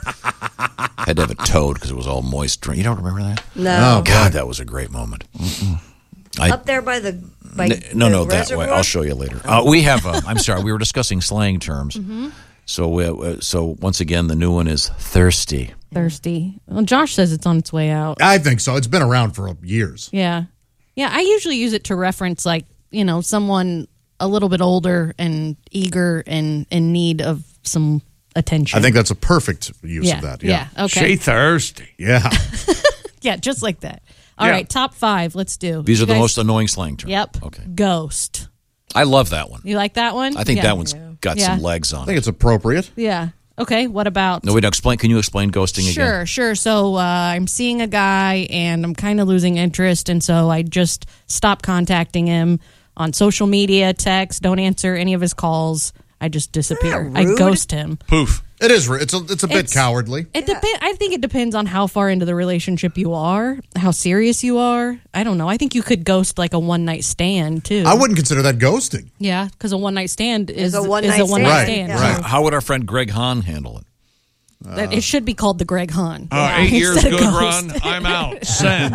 had to have it towed because it was all moist. You don't remember that? No. Oh God, that was a great moment. I, Up there by the by N- no, the no, that reservoir? way. I'll show you later. Uh, we have. Uh, I'm sorry. We were discussing slang terms. So, uh, so once again, the new one is thirsty. Thirsty. Well, Josh says it's on its way out. I think so. It's been around for years. Yeah. Yeah, I usually use it to reference, like, you know, someone a little bit older and eager and in need of some attention. I think that's a perfect use yeah. of that. Yeah. Yeah. Okay. She thirsty. Yeah. Yeah, just like that. All Yeah. right, top five. Let's do. These You are the guys- most annoying slang terms. Yep. Okay. Ghost. I love that one. You like that one? I think Yeah. that one's got Yeah. some legs I on think it. it's appropriate. Yeah. Okay. What about? No, wait. Explain. Can you explain ghosting again? Sure, sure. So uh, I'm seeing a guy and I'm kind of losing interest, and so I just stop contacting him on social media, text, don't answer any of his calls. I just disappear. Isn't that I rude? ghost him. Poof. It is. It's a. It's a bit It's- cowardly. It depend. I think it depends on how far into the relationship you are, how serious you are. I don't know. I think you could ghost like a one night stand too. I wouldn't consider that ghosting. Yeah, because a one night stand is a is one-night a one night stand. stand. Right, So How would our friend Greg Hahn handle it? that- it should be called the Greg Hahn. Uh, eight years Instead of good ghost. run. I'm out. Send.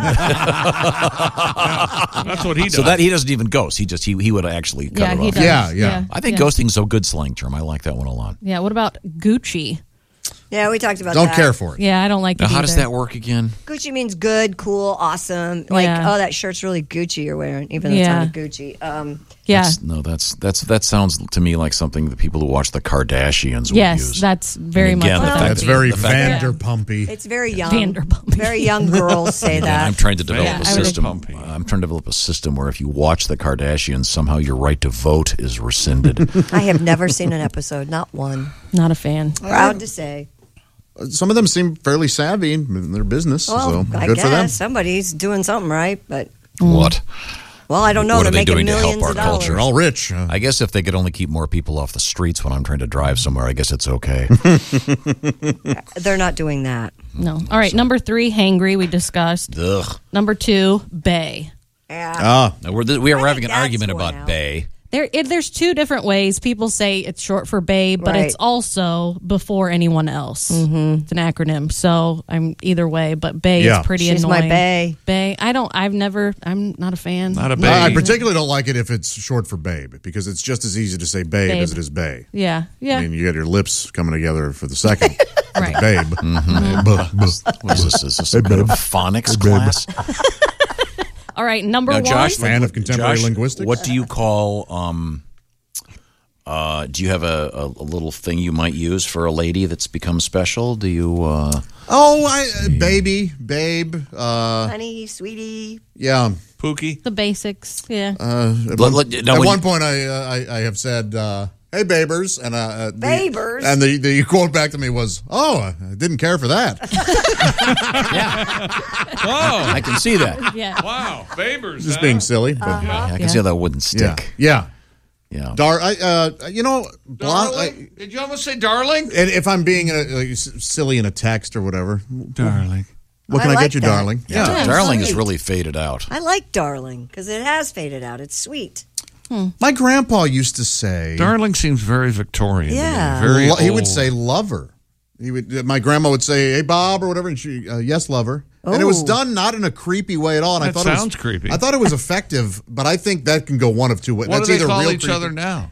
Yeah, that's what he does. So that he doesn't even ghost. He just he he would actually cut Yeah, it he off. does. Yeah, yeah. I think Yeah. ghosting's a good slang term. I like that one a lot. Yeah. What about Gucci? Yeah, we talked about Don't that. care for it. Yeah, I don't like Now, it how does either. that work again? Gucci means good, cool, awesome. Like, Yeah. oh, that shirt's really Gucci you're wearing, even though Yeah. it's not a Gucci. Um, Yeah. That's, no, that's that's that sounds to me like something the people who watch the Kardashians would Yes, use. that's very And much. again, what the I fact That's that- think. very the fact- Vanderpumpy. it's very young. Vanderpump. Very young girls say Again, that. I'm trying to develop Yeah, a I would system. agree. I'm trying to develop a system where if you watch the Kardashians, somehow your right to vote is rescinded. I have never seen an episode, not one. Not a fan. Proud to say. Some of them seem fairly savvy in their business, Well, so I good guess for them. somebody's doing something right, but What? well, I don't know. What They're are they making doing to millions help our of dollars. culture? They're all rich. Uh, I guess if they could only keep more people off the streets when I'm trying to drive somewhere, I guess it's okay. They're not doing that. No. All right. Number three, hangry. We discussed. Ugh. Number two, bay. Yeah. ah, Now, we're, th- we are I having think an that's argument worn about out. Bay. There, it, there's two different ways. People say it's short for babe, but Right. it's also before anyone else. Mm-hmm. It's an acronym, so I'm either way. But bae Yeah. is pretty She's annoying. my bae. Bae. I don't. I've never. I'm not a fan. Not a No, I babe. particularly don't like it if it's short for babe because it's just as easy to say babe, Babe. as it is bae. Yeah. Yeah. I mean, you got your lips coming together for the second. Right. Babe. Mm-hmm. Buh, buh. What is this? Is this some Hey, kind of babe. phonics Hey, babe. class? All right. Number Now, one. Josh, Fan of contemporary Josh, linguistics? What do you call? Um, uh, do you have a, a, a little thing you might use for a lady that's become special? Do you? Uh, Oh, I, uh, baby, babe. Uh, Honey, sweetie. yeah. Pookie. The basics. Yeah. Uh, at Let- one, let- no, at when one you- point, I, uh, I I have said, uh, "Hey, babers," and uh, uh, the, Babers? and the the quote back to me was, "Oh, I didn't care for that." Oh, I can see that. Yeah. wow. Babers. Just huh? being silly, but Uh-huh. Yeah, I can Yeah. see how that wouldn't yeah, stick. yeah. Yeah. Dar, I, uh, you know, blonde. I, Darling? Did you almost say darling? and if I'm being uh, like, s- silly in a text or whatever, Darling. what I can I, like get you, that. darling? Yeah, Yeah, darling is sweet. really faded out. I like darling because it has faded out. It's sweet. My grandpa used to say, Darling seems very Victorian. to me. Yeah. Very lo- he would old. say lover. He would. My grandma would say, "Hey, Bob," or whatever, and she, uh, "Yes, lover." And it was Oh. done not in a creepy way at all. And I That thought it sounds was, creepy. I thought it was effective, but I think that can go one of two ways. What That's do they either call real each creepy- other now?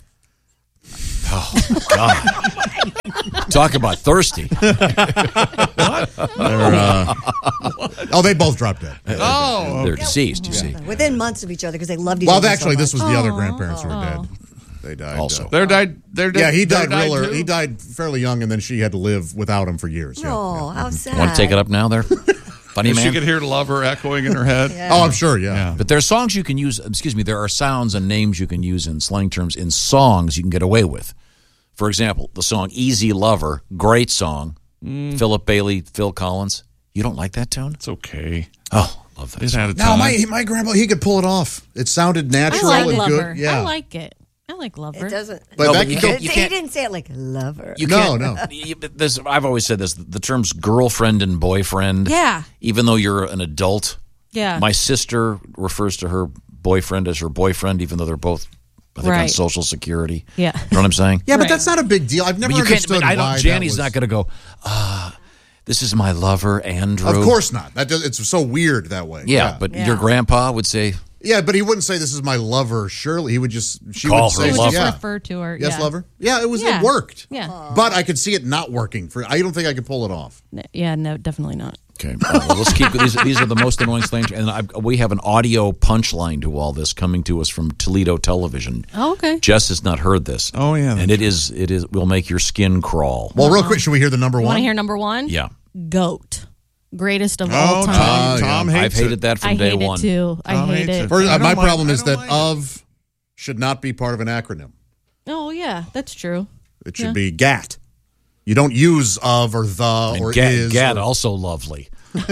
Oh God! Talk about thirsty. They're, uh, oh, they both dropped dead. Oh, They're deceased. You see. Within months of each other because they loved each Well, other. actually, so this was much. the other grandparents who were dead. They died Also. uh, They're died. They're dead. yeah, he they died real too? early. He died fairly young, and then she had to live without him for years. Yeah, Oh, yeah. how sad. Want to take it up now, there, funny She man? could hear lover echoing in her head. Yeah. Oh, I'm sure. Yeah. Yeah. But there are songs you can use. Excuse me. There are sounds and names you can use in slang terms in songs you can get away with. For example, the song "Easy Lover," great song. Mm. Philip Bailey, Phil Collins. You don't like that tune? It's okay. Oh, love that. It song. had a No, time. my my grandpa, he could pull it off. It sounded I natural like and lover. good. Yeah. I like it. I like lover. It doesn't. But No, that but you can can't- go- you He can't- didn't say it like lover. You No, can't- no. you- This, I've always said this. The terms girlfriend and boyfriend. Yeah. Even though you're an adult. Yeah. My sister refers to her boyfriend as her boyfriend, even though they're both, I think, on Right. Social Security. Yeah. You know what I'm saying? Yeah, but Right. that's not a big deal. I've never But you can't. understood But I why don't. that Janny's was- not going to go. Ah, this is my lover, Andrew. Of course not. That does, it's so weird that way. Yeah, but Yeah. your grandpa would say, yeah, but he wouldn't say this is my lover. Shirley, he would just she Call would her say, He would lover. just yeah. refer to her. Yes, yeah. lover. Yeah, it was. Yeah. It worked. Yeah. But I could see it not working. For I don't think I could pull it off. N- Yeah, no, definitely not. "Okay, uh, well, let's keep these. These are the most annoying slang." And I, we have an audio punchline to all this coming to us from Toledo Television. Oh, okay. Jess has not heard this. Oh, yeah. and it is. It is. Will make your skin crawl. Well, real quick, should we hear the number Want one? to hear number one? Yeah. Goat. Greatest of Oh, all Tom, time. Tom I've hates hated it. that from I day hate one. it too. I Tom hate hates it. it. First, I uh, don't my mind- problem I is don't that mind it. of should not be part of an acronym. Oh yeah, that's true. It should Yeah. be G A T. You don't use of or the And or Gat, is. Gat or- also lovely.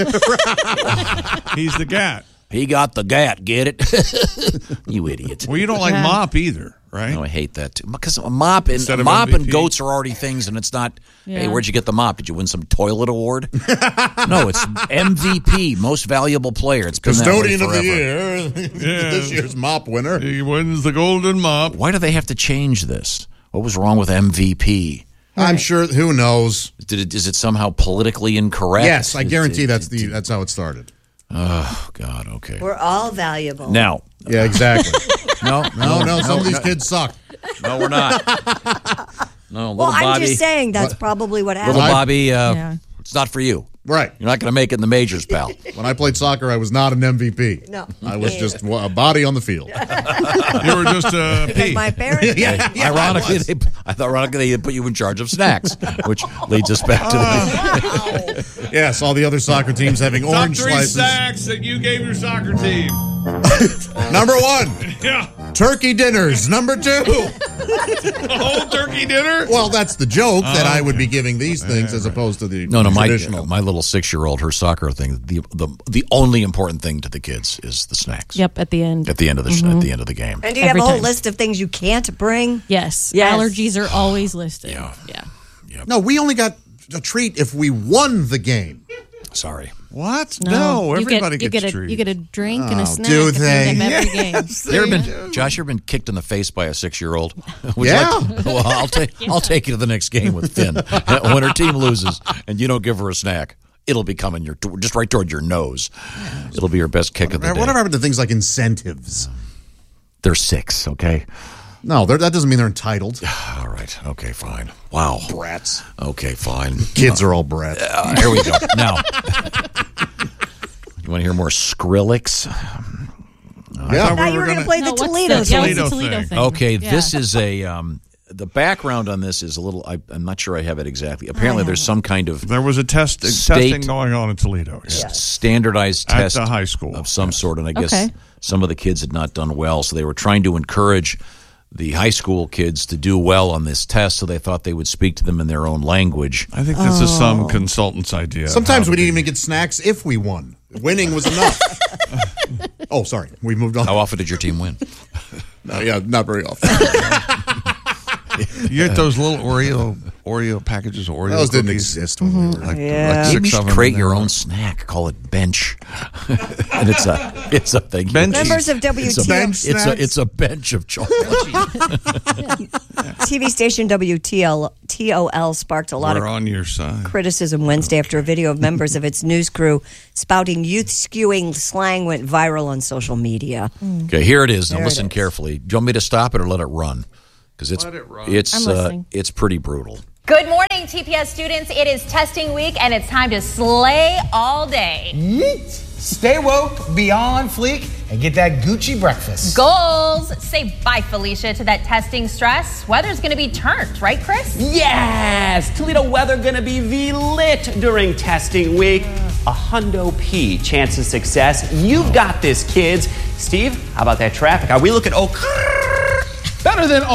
He's the gat. He got the Gat. Get it? You idiot. Well, you don't like Yeah. mop either, right? No, I hate that too. Because a mop and Instead of mop M V P? and goats are already things, and it's not. Hey, Yeah. where'd you get the mop? Did you win some toilet award? No, it's M V P, most valuable player. It's been that way Custodian of the forever. year. This year's mop winner. He wins the golden mop. Why do they have to change this? What was wrong with M V P? I'm sure. Who knows? Did it, is it somehow politically incorrect? Yes, I It- guarantee it- that's it- the that's how it started. Oh God. Okay. We're all valuable. Now. Yeah, exactly. No. No, no, some of these no. kids suck. No, we're not. No, little Well, I'm Bobby. just saying that's probably what happened. Little Bobby, uh, Yeah. it's not for you. Right. You're not going to make it in the majors, pal. When I played soccer, I was not an M V P. No. I was just a body on the field. You were just a Because pea. my parents. Yeah, yeah, ironically, I was. they, I thought ironically they put you in charge of snacks, which leads us back to the. Yes, all the other soccer temes having Top orange three slices. sacks that you gave your soccer team. Number one, Yeah. turkey dinners. Number two. A whole turkey dinner? Well, that's the joke that Oh, I would okay. be giving these things as opposed to the No, no, my traditional. my little six year old, her soccer thing. The the the only important thing to the kids is the snacks. Yep, at the end. At the end of the sh at the end of the game. And do you Every have a whole time. list of things you can't bring? Yes. Yes. Allergies are always listed. Yeah. Yeah. No, we only got a treat if we won the game. Sorry. What? No, No, you everybody get, you gets get a treats. you get a drink and Oh, a snack. do at the they? end of every game. Yes, You ever they been, do. Josh? You ever been kicked in the face by a six-year-old? Would you Yeah. like to- well, I'll take I'll take you to the next game with Finn. When her team loses and you don't give her a snack, it'll be coming your just right toward your nose. It'll be your best kick of the day. Whatever happened to things like incentives? They're six, okay. No, they're- that doesn't mean they're entitled. All right. Okay. Fine. Wow. Brats. Okay. Fine. Kids are all brats. Uh, here we go. Now, you want to hear more Skrillex? Yeah. I thought you were going to play No, the what's Toledo the, thing. yeah, what's the Toledo Toledo thing. thing? Okay, Yeah. this is a um, the background on this is a little. I, I'm not sure I have it exactly. Apparently, there's some kind of There was a test State- testing going on in Toledo. Yeah. standardized At test the high school. of some sort, and I guess Okay. some of the kids had not done well, so they were trying to encourage the high school kids to do well on this test, so they thought they would speak to them in their own language. I think this is some consultant's idea. of Sometimes how we to didn't be- even get snacks if we won. Winning was enough. Oh, sorry. We moved on. How often did your team win? No, yeah, not very often. You get those little Oreo Oreo packages of Oreo Those didn't cookies? exist when we were. Like, Yeah. like Maybe you six of should them create in your there. own snack. Call it Bench, and it's a it's a thing. Benchies. Members of W It's a T O bench. It's a it's a bench of chocolate. T V station W T L T O L sparked a lot We're of on your side. criticism Wednesday after a video of members of its news crew spouting youth-skewing slang went viral on social media. Okay, here it is. Now There it listen is. carefully. Do you want me to stop it or let it run? Because it's Let it run. it's I'm uh, listening. it's pretty brutal. Good morning, T P S students. It is testing week, and it's time to slay all day. Yeet. Stay woke, be on fleek, and get that Gucci breakfast. Goals. Say bye, Felicia, to that testing stress. Weather's going to be turned, right, Chris? Yes! Toledo weather gonna be V-lit during testing week. A hundo P chance of success. You've got this, kids. Steve, how about that traffic? Are we looking oh Better than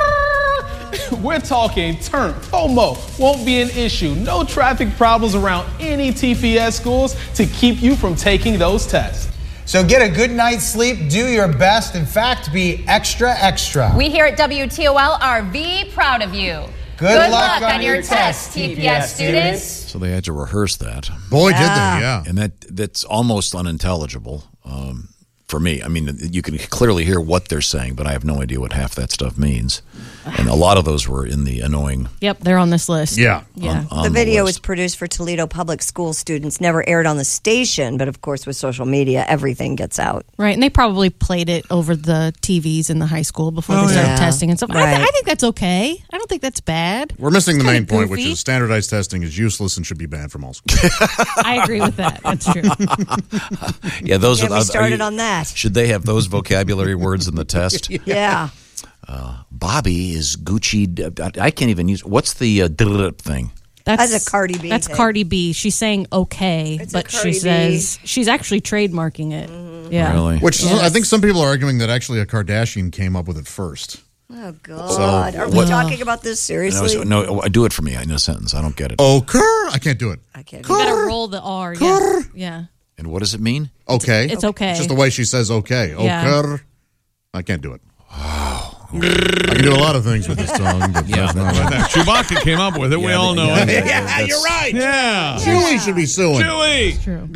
oh, we're talking turn. FOMO won't be an issue. No traffic problems around any T P S schools to keep you from taking those tests. So get a good night's sleep, do your best, in fact, be extra, extra. We here at W T O L are V proud of you. Good luck on your test, T P S students. So they had to rehearse that. Boy, did they, yeah. And that that's almost unintelligible um, for me. I mean, you can clearly hear what they're saying, but I have no idea what half that stuff means. And a lot of those were in the annoying. Yep, they're on this list. Yeah. Yeah. On, on The video list. was produced for Toledo Public School students, never aired on the station, but of course with social media, everything gets out. Right, and they probably played it over the T Vs in the high school before Oh, they started yeah. testing and stuff. I, th- Right. I think that's okay. I don't think that's bad. We're missing the It's main kinda point, which goofy. is standardized testing is useless and should be banned from all schools. I agree with that. That's true. Yeah, those Yeah, are. we are started you- on that. Should they have those vocabulary words in the test? Yeah. Uh, Bobby is Gucci. I can't even use. What's the uh, thing? That's a Cardi B That's thing. Cardi B. She's saying okay, It's a but she Cardi B. says she's actually trademarking it. Yeah. Really? Which Yes. I think some people are arguing that actually a Kardashian came up with it first. Oh, God. So, Are we what- talking about this seriously? No, no, do it for me in a sentence. I don't get it. Oh, cur! I can't do it. I can't. You gotta roll the R. Yeah. Yeah. And what does it mean? Okay. It's okay. Just the way she says okay. Oh, Yeah. cur. I can't do it. I can do a lot of things with this tongue, but Yeah. that's not one. Chewbacca came up with it. we Yeah, all know yeah, it. yeah, Yeah, you're right. Yeah. Chewy should be suing. Chewy. True.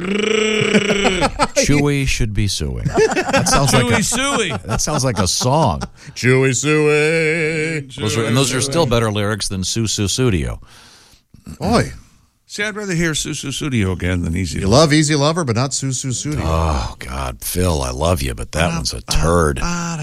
Chewy should be suing. That sounds like Chewy a, Suey. that sounds like a song. Chewy suey. Those are, and those are still better lyrics than Su Su Studio. Boy, See, I'd rather hear Susu Studio again than Easy you love Easy Lover, but not Susu Studio. Oh God, Phil, I love you, but that one's a turd.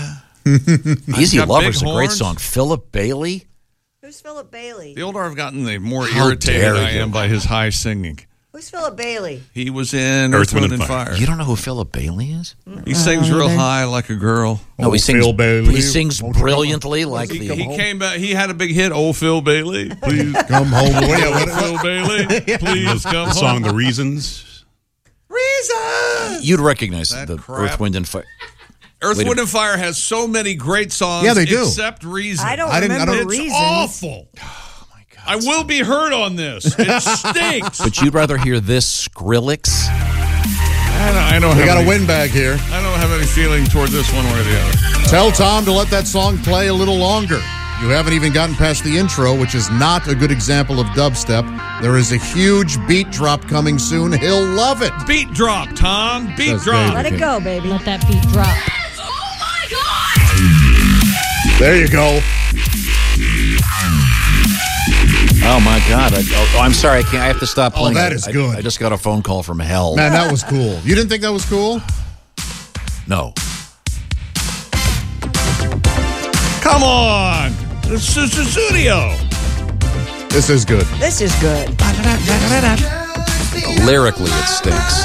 Easy got Lover's a big great horns. song. Philip Bailey. Who's Philip Bailey? The older I've gotten, the more How irritated dare I you. am by his high singing. Who's Philip Bailey? He was in Earth, Wind, and Fire. You don't know who Philip Bailey is? He sings real high like a girl. No, he Oh, sings. Phil Bailey. He sings Won't you come brilliantly, like He, the. he came back. He had a big hit. Oh, Phil Bailey, please Come home. Wait, Oh, what, what, Phil Bailey, please come The home. song "The Reasons." Reason. You'd recognize That the crap. Earth, Wind, and Fire. Earth, Wait a Wind, minute. and Fire has so many great songs. Yeah, they do. Except Reason. I don't I didn't- I remember don't- It's reasons. awful. Oh my God! I will be heard on this. It stinks. But you'd rather hear this Skrillex? I don't, I don't We have got a any, win bag here. I don't have any feeling toward this one way or the other. Tell Tom to let that song play a little longer. You haven't even gotten past the intro, which is not a good example of dubstep. There is a huge beat drop coming soon. He'll love it. Beat drop, Tom. Beat Says drop. Dave. Let it go, baby. Let that beat drop. There you go. Oh my God! I, oh, I'm sorry. I can't. I have to stop Oh, playing. that I- is I- good. I just got a phone call from hell. Man, that was cool. You didn't think that was cool? No. Come on. This is the studio. This is good. This is good. Lyrically, it stinks.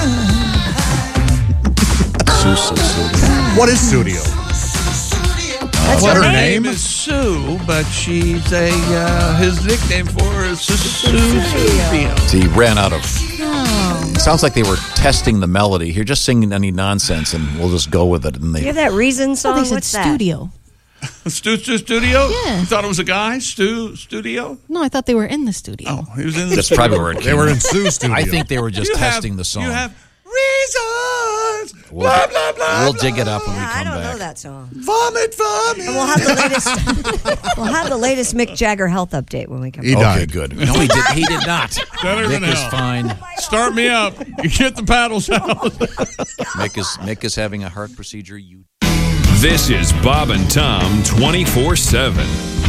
What is Studio? That's Well, her her name. name is Sue, but she's a uh, his nickname for her is Sue Studio. He ran out of. Sounds like they were testing the melody. Here, just sing any nonsense, and we'll just go with it. And You they hear that Reason song? Oh, they said What's that? studio. Stu, Stu Studio? Yeah. You thought it was a guy? Stu Studio? No, I thought they were in the studio. Oh, he was in the That's studio. probably where it came. They were in from. Sue's studio. I think they were just You have- testing the song. You have reasons. We'll, blah, blah, blah. we'll dig it up when we Yeah, come I don't back. know that song. Vomit, vomit. And we'll have the latest. We'll have the latest Mick Jagger health update when we come. He back. died. Okay, good. No, he did. He did not. Better Mick than is hell. fine. Start me up. You get the paddles out. Mick is Mick is having a heart procedure. You. This is Bob and Tom twenty-four seven.